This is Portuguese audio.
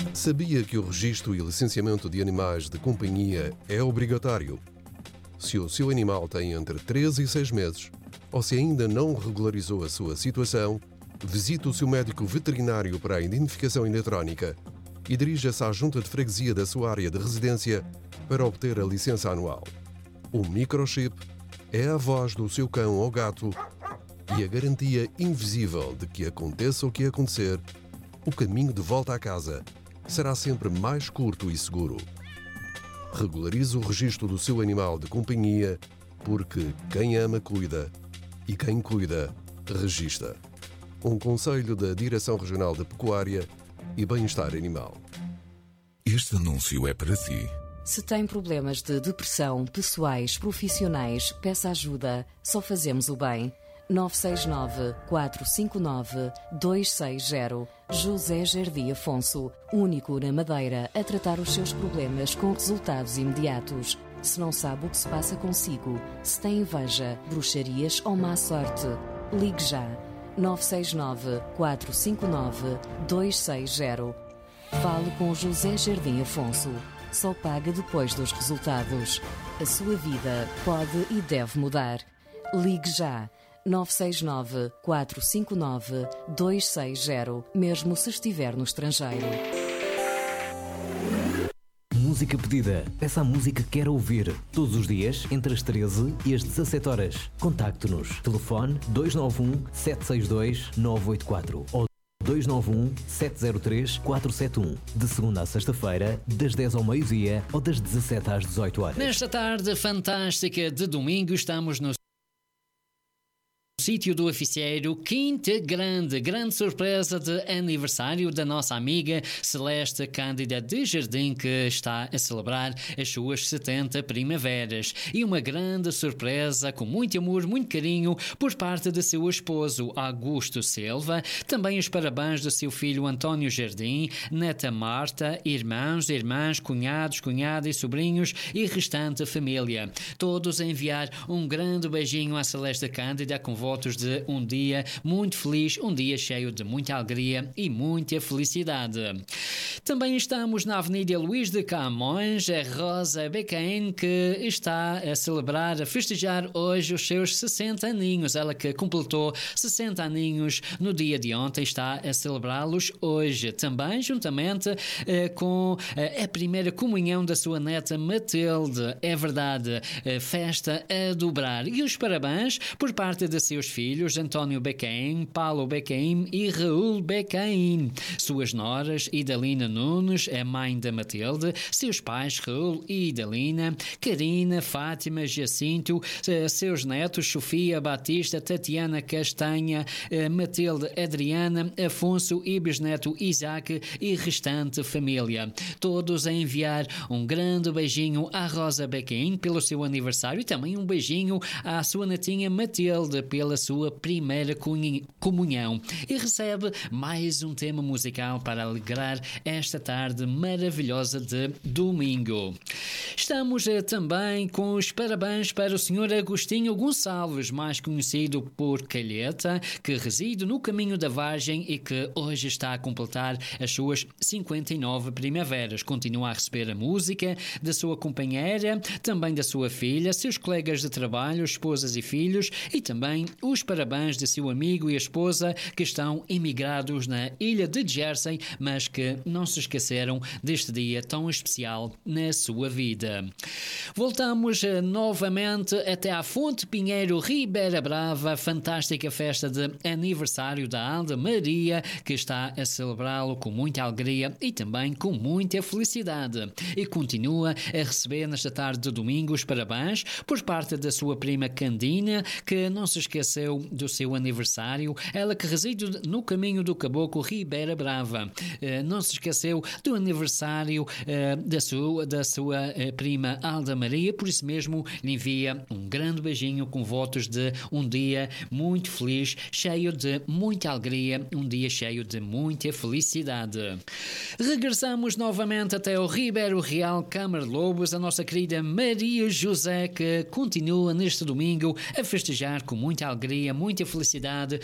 Sabia que o registro e licenciamento de animais de companhia é obrigatório? Se o seu animal tem entre 3 e 6 meses, ou se ainda não regularizou a sua situação, visite o seu médico veterinário para a identificação eletrónica e dirija-se à junta de freguesia da sua área de residência para obter a licença anual. O microchip é a voz do seu cão ou gato e a garantia invisível de que aconteça o que acontecer, o caminho de volta à casa será sempre mais curto e seguro. Regularize o registro do seu animal de companhia, porque quem ama cuida e quem cuida registra. Um conselho da Direção Regional da Pecuária e Bem-Estar Animal. Este anúncio é para si. Se tem problemas de depressão, pessoais, profissionais, peça ajuda. Só fazemos o bem. 969-459-260. José Jardim Afonso, único na Madeira a tratar os seus problemas com resultados imediatos. Se não sabe o que se passa consigo, se tem inveja, bruxarias ou má sorte, ligue já. 969-459-260. Fale com José Jardim Afonso. Só paga depois dos resultados. A sua vida pode e deve mudar. Ligue já. 969-459-260, mesmo se estiver no estrangeiro. Música pedida. Peça a música que quer ouvir. Todos os dias, entre as 13 e as 17 horas. Contacte-nos. Telefone 291-762-984 ou 291-703-471. De segunda a sexta-feira, das 10 ao meio-dia ou das 17 às 18 horas. Nesta tarde fantástica de domingo, estamos no sítio do Oficieiro, Quinta Grande, grande surpresa de aniversário da nossa amiga Celeste Cândida de Jardim, que está a celebrar as suas 70 primaveras. E uma grande surpresa, com muito amor, muito carinho, por parte de seu esposo Augusto Silva, também os parabéns do seu filho António Jardim, neta Marta, irmãos, irmãs, cunhados, cunhadas e sobrinhos e restante família. Todos a enviar um grande beijinho à Celeste Cândida, com votos de um dia muito feliz, um dia cheio de muita alegria e muita felicidade. Também estamos na Avenida Luís de Camões, a Rosa Becain, que está a celebrar, a festejar hoje os seus 60 aninhos. Ela que completou 60 aninhos no dia de ontem, está a celebrá-los hoje. Também juntamente com a primeira comunhão da sua neta Matilde. É verdade, festa a dobrar. E os parabéns por parte de seus filhos António Becaim, Paulo Becaim e Raul Becaim. Suas noras, Idalina Nunes, a mãe da Matilde, seus pais Raul e Idalina, Karina, Fátima, Jacinto, seus netos Sofia, Batista, Tatiana, Castanha, Matilde, Adriana, Afonso e bisneto Isaac e restante família. Todos a enviar um grande beijinho à Rosa Becaim pelo seu aniversário e também um beijinho à sua netinha Matilde pela sua primeira comunhão. E recebe mais um tema musical para alegrar esta tarde maravilhosa de domingo. Estamos também com os parabéns para o Sr. Agostinho Gonçalves, mais conhecido por Calheta, que reside no Caminho da Vargem e que hoje está a completar as suas 59 primaveras. Continua a receber a música da sua companheira, também da sua filha, seus colegas de trabalho, esposas e filhos e também os parabéns de seu amigo e a esposa que estão emigrados na ilha de Jersey, mas que não se esqueceram deste dia tão especial na sua vida. Voltamos novamente até à Fonte Pinheiro, Ribeira Brava, fantástica festa de aniversário da Alda Maria, que está a celebrá-lo com muita alegria e também com muita felicidade. E continua a receber nesta tarde de domingo os parabéns por parte da sua prima Candina, que não se esqueceu do seu aniversário, ela que reside no Caminho do Caboclo, Ribeira Brava. Não se esqueceu do aniversário da sua prima Alda Maria, por isso mesmo lhe envia um grande beijinho com votos de um dia muito feliz, cheio de muita alegria, um dia cheio de muita felicidade. Regressamos novamente até o Ribeiro Real, Câmara Lobos, a nossa querida Maria José, que continua neste domingo a festejar com muita alegria, muita felicidade